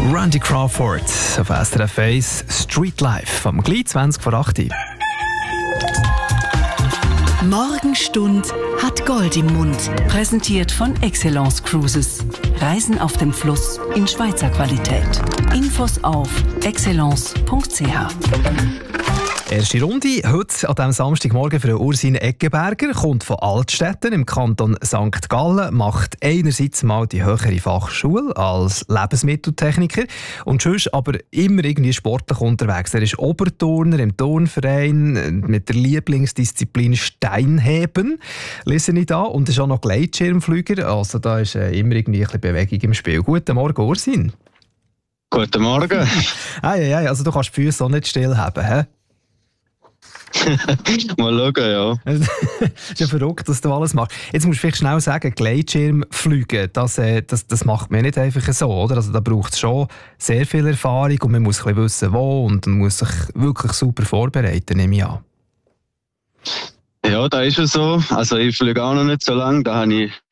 Randy Crawford auf SRF 1 Street Life am gleich 20 vor 8 Uhr. Morgenstund hat Gold im Mund. Präsentiert von Excellence Cruises. Reisen auf dem Fluss in Schweizer Qualität. Infos auf excellence.ch. Erste Runde heute an diesem Samstagmorgen für Ursin Eggenberger, kommt von Altstetten im Kanton St. Gallen, macht einerseits mal die höhere Fachschule als Lebensmitteltechniker und sonst aber immer irgendwie sportlich unterwegs. Er ist Oberturner im Turnverein mit der Lieblingsdisziplin Steinheben, lese ich da, und ist auch noch Gleitschirmflüger, also da ist immer irgendwie ein bisschen Bewegung im Spiel. Guten Morgen, Ursin. Guten Morgen. Also du kannst die Füße auch nicht stillhaben, hä? Mal schauen, ja. Es ist ja verrückt, dass du alles machst. Jetzt musst du vielleicht schnell sagen, Gleitschirmfliegen, das macht man nicht einfach so, oder? Also da braucht es schon sehr viel Erfahrung und man muss ein bisschen wissen, wo, und man muss sich wirklich super vorbereiten, nehme ich an. Ja, da ist es so. Also ich fliege auch noch nicht so lange. Da habe ich